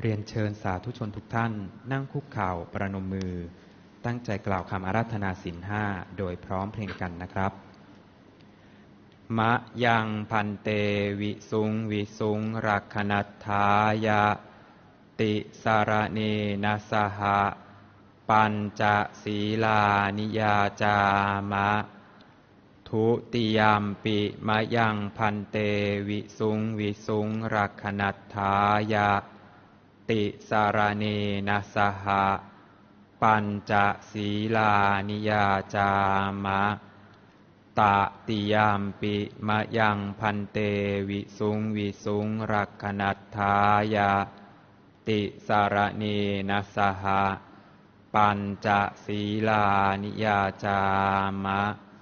เรียนเชิญสาธุชนทุกท่านนั่งคุกเข่าประนมมือตั้งใจกล่าวคำอาราธนาศีลห้าโดยพร้อมเพรียงกันนะครับมะยังพันเตวิสุงวิสุงรักขณัฏฐายะติสารเนนะสหะปัญจศีลานิยาจามะทุติยามปิมะยังพันเตวิสุงวิสุงรักขณัฏฐายะติสารเนนะสหะปัญจศีลานิยาจามะตติยามปิมะยังพันเตวิสุงวิสุงรักขณัฏฐายะติสารเนนะสหะปัญจศีลานิยาจามะ